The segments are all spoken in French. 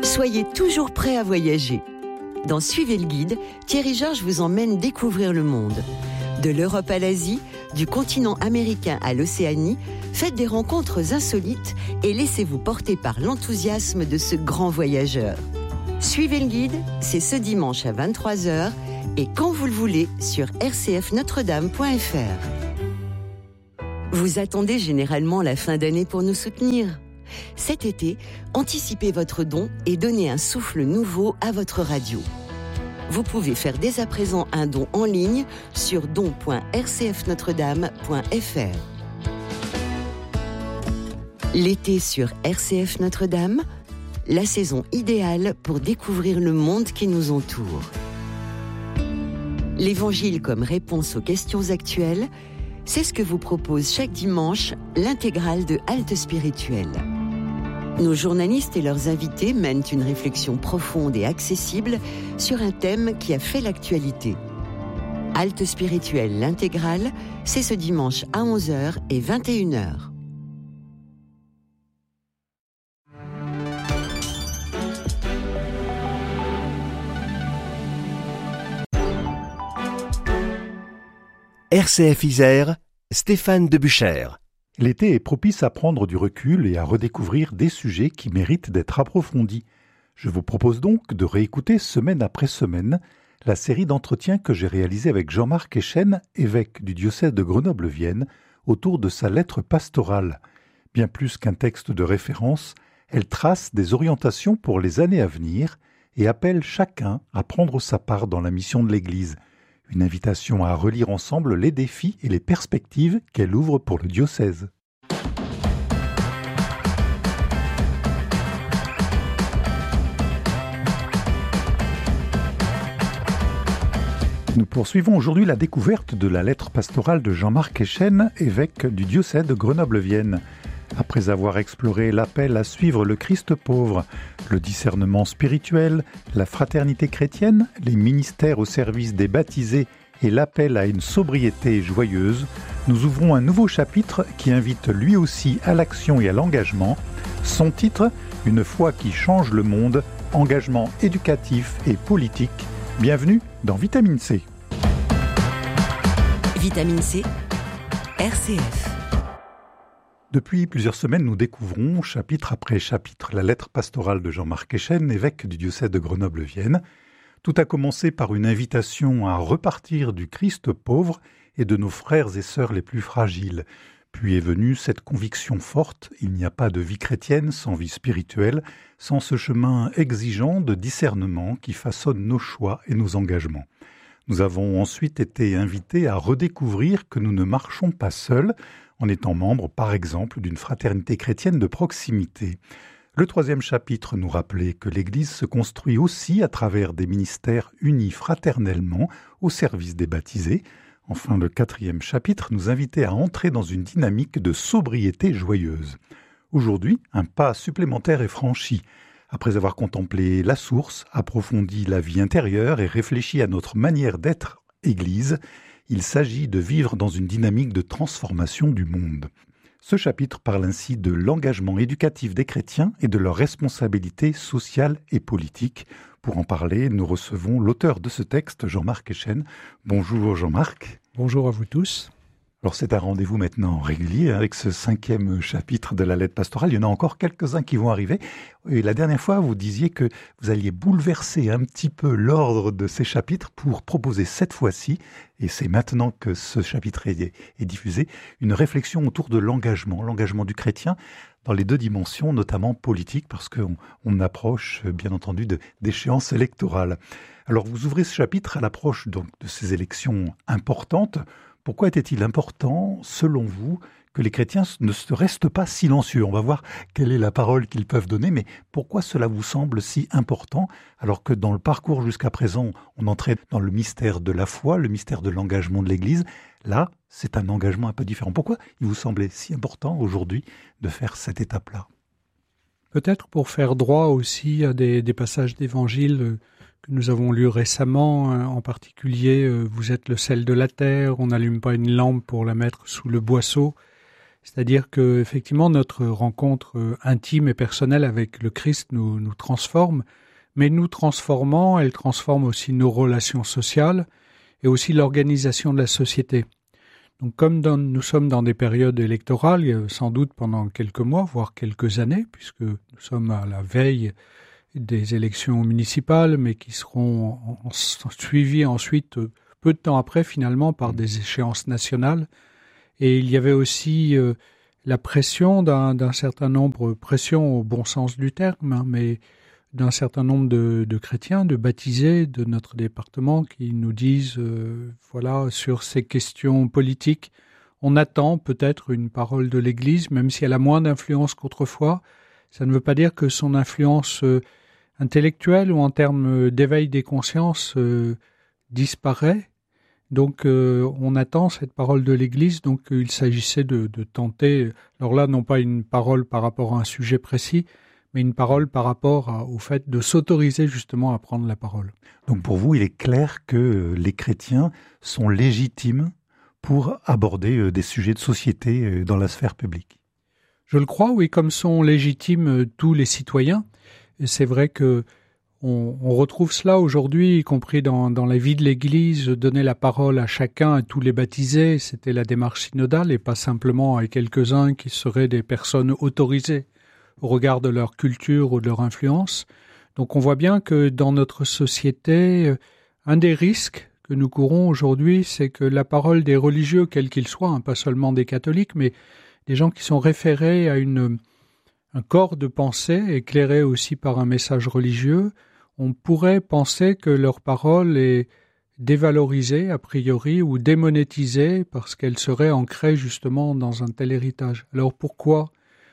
Soyez toujours prêts à voyager. Dans Suivez le guide, Thierry Georges vous emmène découvrir le monde. De l'Europe à l'Asie, du continent américain à l'Océanie, faites des rencontres insolites et laissez-vous porter par l'enthousiasme de ce grand voyageur. Suivez le guide, c'est ce dimanche à 23h et quand vous le voulez sur rcfnotredame.fr. Vous attendez généralement la fin d'année pour nous soutenir. Cet été, anticipez votre don et donnez un souffle nouveau à votre radio. Vous pouvez faire dès à présent un don en ligne sur don.rcfnotredame.fr. L'été sur RCF Notre-Dame, la saison idéale pour découvrir le monde qui nous entoure. L'Évangile comme réponse aux questions actuelles, c'est ce que vous propose chaque dimanche l'intégrale de Halte Spirituelle. Nos journalistes et leurs invités mènent une réflexion profonde et accessible sur un thème qui a fait l'actualité. Halte Spirituelle, l'intégrale, c'est ce dimanche à 11h et 21h. RCF Isère, Stéphane Debucher. L'été est propice à prendre du recul et à redécouvrir des sujets qui méritent d'être approfondis. Je vous propose donc de réécouter semaine après semaine la série d'entretiens que j'ai réalisés avec Jean-Marc Echen, évêque du diocèse de Grenoble-Vienne, autour de sa lettre pastorale. Bien plus qu'un texte de référence, elle trace des orientations pour les années à venir et appelle chacun à prendre sa part dans la mission de l'Église. Une invitation à relire ensemble les défis et les perspectives qu'elle ouvre pour le diocèse. Nous poursuivons aujourd'hui la découverte de la lettre pastorale de Jean-Marc Echen, évêque du diocèse de Grenoble-Vienne. Après avoir exploré l'appel à suivre le Christ pauvre, le discernement spirituel, la fraternité chrétienne, les ministères au service des baptisés et l'appel à une sobriété joyeuse, nous ouvrons un nouveau chapitre qui invite lui aussi à l'action et à l'engagement. Son titre, Une foi qui change le monde, engagement éducatif et politique. Bienvenue dans Vitamine C. Vitamine C, RCF. Depuis plusieurs semaines, nous découvrons, chapitre après chapitre, la lettre pastorale de Jean-Marc Echen, évêque du diocèse de Grenoble-Vienne. Tout a commencé par une invitation à repartir du Christ pauvre et de nos frères et sœurs les plus fragiles. Puis est venue cette conviction forte, il n'y a pas de vie chrétienne sans vie spirituelle, sans ce chemin exigeant de discernement qui façonne nos choix et nos engagements. Nous avons ensuite été invités à redécouvrir que nous ne marchons pas seuls, en étant membres, par exemple, d'une fraternité chrétienne de proximité. Le 3e chapitre nous rappelait que l'Église se construit aussi à travers des ministères unis fraternellement au service des baptisés. Enfin, le 4e chapitre nous invitait à entrer dans une dynamique de sobriété joyeuse. Aujourd'hui, un pas supplémentaire est franchi. Après avoir contemplé la source, approfondi la vie intérieure et réfléchi à notre manière d'être Église, il s'agit de vivre dans une dynamique de transformation du monde. Ce chapitre parle ainsi de l'engagement éducatif des chrétiens et de leur responsabilité sociale et politique. Pour en parler, nous recevons l'auteur de ce texte, Jean-Marc Echen. Bonjour Jean-Marc. Bonjour à vous tous. Alors c'est un rendez-vous maintenant régulier avec ce 5e chapitre de la lettre pastorale. Il y en a encore quelques-uns qui vont arriver. Et la dernière fois, vous disiez que vous alliez bouleverser un petit peu l'ordre de ces chapitres pour proposer cette fois-ci, et c'est maintenant que ce chapitre est diffusé, une réflexion autour de l'engagement du chrétien dans les deux dimensions, notamment politique, parce qu'on approche bien entendu d'échéances électorales. Alors vous ouvrez ce chapitre à l'approche donc de ces élections importantes. Pourquoi était-il important, selon vous, que les chrétiens ne se restent pas silencieux? On va voir quelle est la parole qu'ils peuvent donner, mais pourquoi cela vous semble si important, alors que dans le parcours jusqu'à présent, on entrait dans le mystère de la foi, le mystère de l'engagement de l'Église. Là, c'est un engagement un peu différent. Pourquoi il vous semblait si important aujourd'hui de faire cette étape-là? Peut-être pour faire droit aussi à des passages d'évangile que nous avons lus récemment, en particulier « Vous êtes le sel de la terre, on n'allume pas une lampe pour la mettre sous le boisseau ». C'est-à-dire que effectivement notre rencontre intime et personnelle avec le Christ nous transforme, mais nous transformant, elle transforme aussi nos relations sociales et aussi l'organisation de la société. Donc comme nous sommes dans des périodes électorales, sans doute pendant quelques mois, voire quelques années, puisque nous sommes à la veille des élections municipales, mais qui seront suivies ensuite, peu de temps après finalement, par des échéances nationales. Et il y avait aussi la pression d'un certain nombre, pression au bon sens du terme, mais d'un certain nombre de chrétiens, de baptisés de notre département qui nous disent, voilà, sur ces questions politiques, on attend peut-être une parole de l'Église, même si elle a moins d'influence qu'autrefois. Ça ne veut pas dire que son influence intellectuelle ou en termes d'éveil des consciences disparaît. Donc on attend cette parole de l'Église, donc il s'agissait de tenter, alors là non pas une parole par rapport à un sujet précis, mais une parole par rapport au fait de s'autoriser justement à prendre la parole. Donc pour vous, il est clair que les chrétiens sont légitimes pour aborder des sujets de société dans la sphère publique. Je le crois, oui, comme sont légitimes tous les citoyens. Et c'est vrai que on retrouve cela aujourd'hui, y compris dans la vie de l'Église, donner la parole à chacun, à tous les baptisés. C'était la démarche synodale et pas simplement à quelques-uns qui seraient des personnes autorisées au regard de leur culture ou de leur influence. Donc on voit bien que dans notre société, un des risques que nous courons aujourd'hui, c'est que la parole des religieux, quels qu'ils soient, pas seulement des catholiques, mais des gens qui sont référés à un corps de pensée, éclairé aussi par un message religieux, on pourrait penser que leur parole est dévalorisée a priori ou démonétisée parce qu'elle serait ancrée justement dans un tel héritage. Alors pourquoi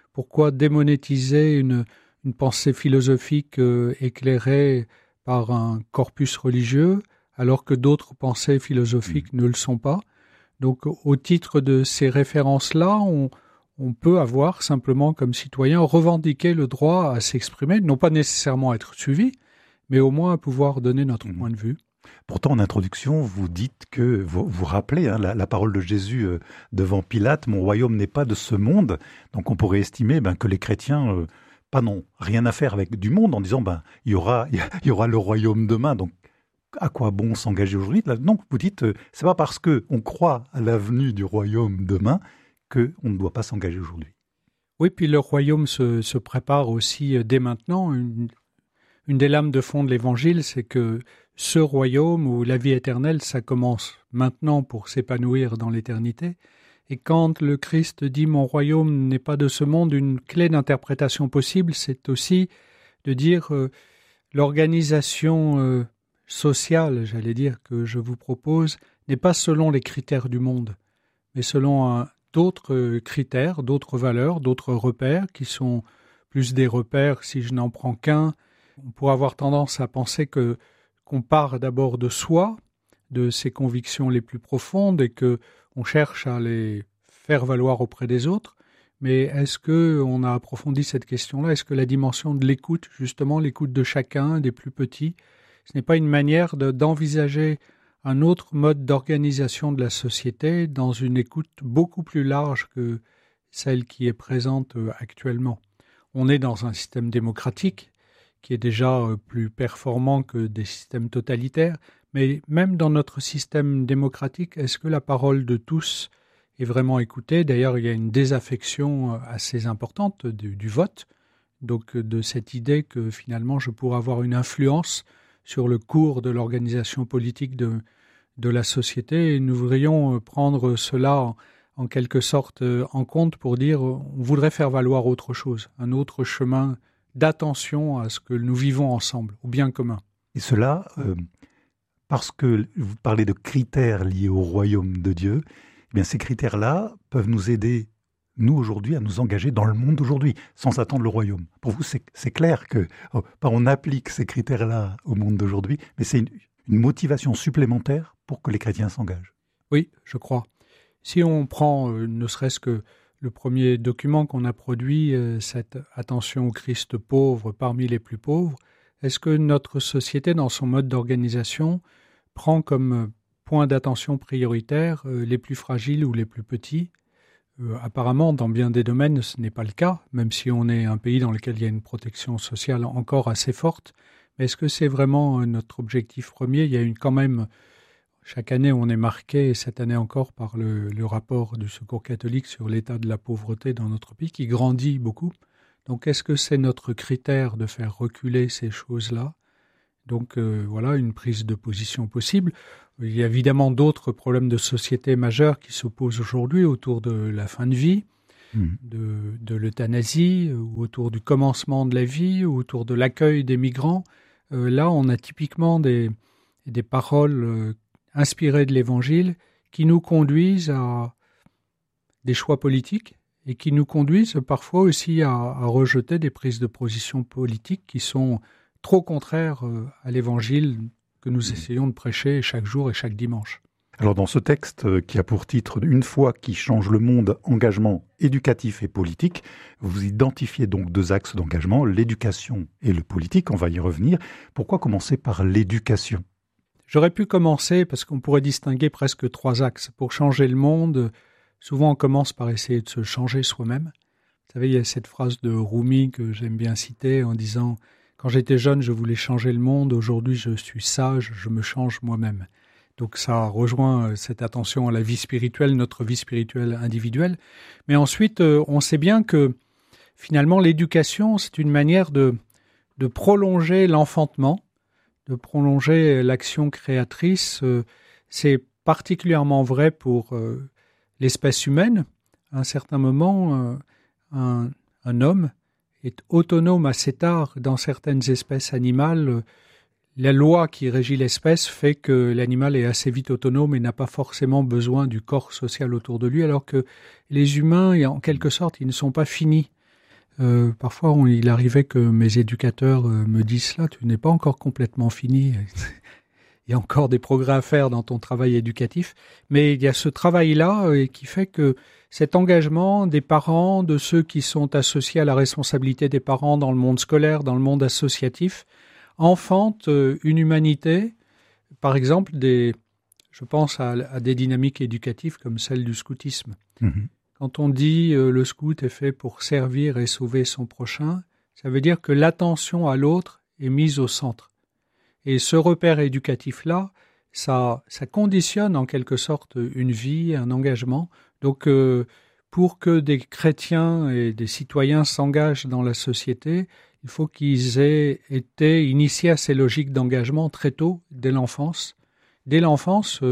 démonétiser une pensée philosophique éclairée par un corpus religieux alors que d'autres pensées philosophiques ne le sont pas? Donc au titre de ces références-là, on peut avoir simplement comme citoyen revendiqué le droit à s'exprimer, non pas nécessairement être suivi, mais au moins à pouvoir donner notre point de vue. Pourtant, en introduction, vous dites que, vous rappelez la parole de Jésus devant Pilate, « Mon royaume n'est pas de ce monde ». Donc on pourrait estimer que les chrétiens n'ont rien à faire avec du monde en disant il y aura le royaume demain. Donc à quoi bon s'engager aujourd'hui? Non, vous dites c'est pas parce qu'on croit à l'avenue du royaume demain qu'on ne doit pas s'engager aujourd'hui. Oui, puis le royaume se prépare aussi dès maintenant. Une des lames de fond de l'Évangile, c'est que ce royaume où la vie éternelle, ça commence maintenant pour s'épanouir dans l'éternité. Et quand le Christ dit « Mon royaume n'est pas de ce monde », une clé d'interprétation possible, c'est aussi de dire l'organisation sociale, j'allais dire, que je vous propose, n'est pas selon les critères du monde, mais selon d'autres critères, d'autres valeurs, d'autres repères qui sont plus des repères, si je n'en prends qu'un. On pourrait avoir tendance à penser qu'on part d'abord de soi, de ses convictions les plus profondes et qu'on cherche à les faire valoir auprès des autres. Mais est-ce qu'on a approfondi cette question-là? Est-ce que la dimension de l'écoute, justement l'écoute de chacun, des plus petits, ce n'est pas une manière d'envisager un autre mode d'organisation de la société dans une écoute beaucoup plus large que celle qui est présente actuellement? On est dans un système démocratique qui est déjà plus performant que des systèmes totalitaires, mais même dans notre système démocratique, est-ce que la parole de tous est vraiment écoutée? D'ailleurs, il y a une désaffection assez importante du vote, donc de cette idée que finalement je pourrais avoir une influence sur le cours de l'organisation politique de la société, et nous voudrions prendre cela en quelque sorte en compte pour dire on voudrait faire valoir autre chose, un autre chemin d'attention à ce que nous vivons ensemble, au bien commun. Et cela, parce que vous parlez de critères liés au royaume de Dieu, eh bien ces critères-là peuvent nous aider, nous aujourd'hui, à nous engager dans le monde d'aujourd'hui, sans attendre le royaume. Pour vous, c'est clair que on applique ces critères-là au monde d'aujourd'hui, mais c'est une motivation supplémentaire pour que les chrétiens s'engagent. Oui, je crois. Si on prend ne serait-ce que le premier document qu'on a produit, cette attention au Christ pauvre parmi les plus pauvres, est-ce que notre société, dans son mode d'organisation, prend comme point d'attention prioritaire les plus fragiles ou les plus petits? Apparemment, dans bien des domaines, ce n'est pas le cas, même si on est un pays dans lequel il y a une protection sociale encore assez forte. Mais est-ce que c'est vraiment notre objectif premier ? Il y a quand même, chaque année, on est marqué, et cette année encore, par le rapport du Secours catholique sur l'état de la pauvreté dans notre pays, qui grandit beaucoup. Donc, est-ce que c'est notre critère de faire reculer ces choses-là ? Donc, voilà, une prise de position possible. Il y a évidemment d'autres problèmes de société majeurs qui se posent aujourd'hui autour de la fin de vie, de l'euthanasie, ou autour du commencement de la vie, ou autour de l'accueil des migrants. Là, on a typiquement des paroles inspirées de l'Évangile qui nous conduisent à des choix politiques et qui nous conduisent parfois aussi à rejeter des prises de position politiques qui sont trop contraires à l'Évangile que nous essayons de prêcher chaque jour et chaque dimanche. Alors dans ce texte qui a pour titre « Une foi qui change le monde, engagement éducatif et politique », vous identifiez donc 2 axes d'engagement, l'éducation et le politique, on va y revenir. Pourquoi commencer par l'éducation ? J'aurais pu commencer parce qu'on pourrait distinguer presque 3 axes. Pour changer le monde, souvent on commence par essayer de se changer soi-même. Vous savez, il y a cette phrase de Rumi que j'aime bien citer en disant « Quand j'étais jeune, je voulais changer le monde. Aujourd'hui, je suis sage, je me change moi-même. » Donc ça rejoint cette attention à la vie spirituelle, notre vie spirituelle individuelle. Mais ensuite, on sait bien que finalement, l'éducation, c'est une manière de prolonger l'enfantement, de prolonger l'action créatrice. C'est particulièrement vrai pour l'espèce humaine. À un certain moment, un homme est autonome assez tard. Dans certaines espèces animales, la loi qui régit l'espèce fait que l'animal est assez vite autonome et n'a pas forcément besoin du corps social autour de lui, alors que les humains, en quelque sorte, ils ne sont pas finis. Parfois, il arrivait que mes éducateurs me disent « Là, tu n'es pas encore complètement fini. Il y a encore des progrès à faire dans ton travail éducatif. » Mais il y a ce travail-là qui fait que cet engagement des parents, de ceux qui sont associés à la responsabilité des parents dans le monde scolaire, dans le monde associatif, enfante une humanité, par exemple, je pense à des dynamiques éducatives comme celle du scoutisme. Quand on dit le scout est fait pour servir et sauver son prochain, ça veut dire que l'attention à l'autre est mise au centre. Et ce repère éducatif-là, ça conditionne en quelque sorte une vie, un engagement. Donc, pour que des chrétiens et des citoyens s'engagent dans la société, il faut qu'ils aient été initiés à ces logiques d'engagement très tôt, dès l'enfance. Dès l'enfance,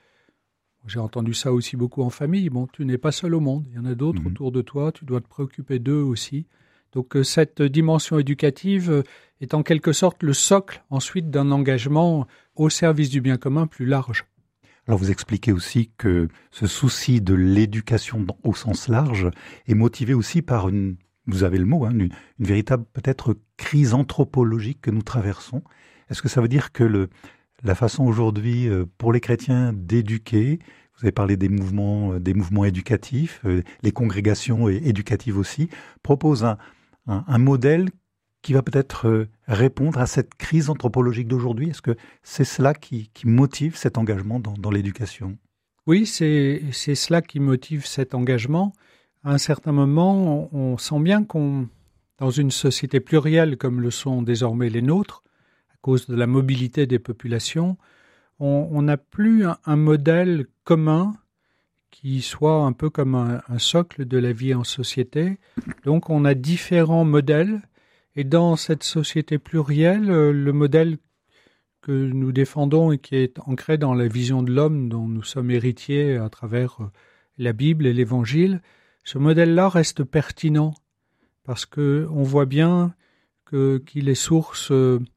j'ai entendu ça aussi beaucoup en famille, bon, tu n'es pas seul au monde, il y en a d'autres autour de toi, tu dois te préoccuper d'eux aussi. Donc cette dimension éducative est en quelque sorte le socle ensuite d'un engagement au service du bien commun plus large. Alors vous expliquez aussi que ce souci de l'éducation au sens large est motivé aussi par vous avez le mot, une véritable peut-être crise anthropologique que nous traversons. Est-ce que ça veut dire que la façon aujourd'hui pour les chrétiens d'éduquer, vous avez parlé des mouvements éducatifs, les congrégations éducatives aussi, proposent un modèle qui va peut-être répondre à cette crise anthropologique d'aujourd'hui? Est-ce que c'est cela qui motive cet engagement dans l'éducation? Oui, c'est cela qui motive cet engagement. À un certain moment, on sent bien dans une société plurielle comme le sont désormais les nôtres, à cause de la mobilité des populations, on n'a plus un modèle commun qui soit un peu comme un socle de la vie en société. Donc on a différents modèles, et dans cette société plurielle, le modèle que nous défendons et qui est ancré dans la vision de l'homme dont nous sommes héritiers à travers la Bible et l'Évangile, ce modèle-là reste pertinent parce qu'on voit bien qu'il est source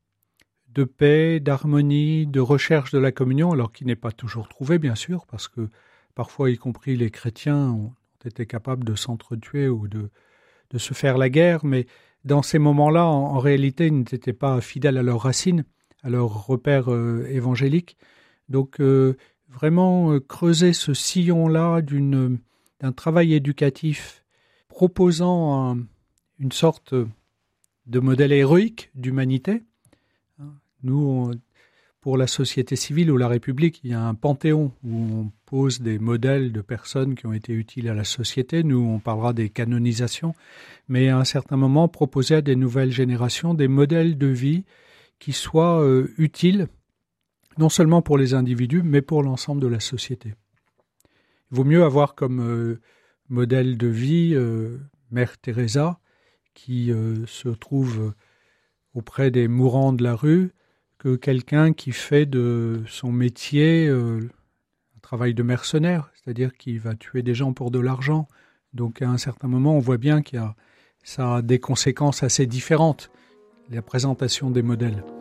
de paix, d'harmonie, de recherche de la communion, alors qu'il n'est pas toujours trouvé, bien sûr, parce que parfois, y compris les chrétiens, ont été capables de s'entretuer ou de se faire la guerre, mais dans ces moments-là, en réalité, ils n'étaient pas fidèles à leurs racines, à leurs repères évangéliques. Donc, vraiment creuser ce sillon-là d'un travail éducatif proposant une sorte de modèle héroïque d'humanité. Nous, pour la société civile ou la République, il y a un panthéon où on pose des modèles de personnes qui ont été utiles à la société. Nous, on parlera des canonisations, mais à un certain moment, proposer à des nouvelles générations des modèles de vie qui soient utiles, non seulement pour les individus, mais pour l'ensemble de la société. Il vaut mieux avoir comme modèle de vie Mère Teresa, qui se trouve auprès des mourants de la rue, que quelqu'un qui fait de son métier un travail de mercenaire, c'est-à-dire qui va tuer des gens pour de l'argent. Donc à un certain moment, on voit bien ça a des conséquences assez différentes, la présentation des modèles.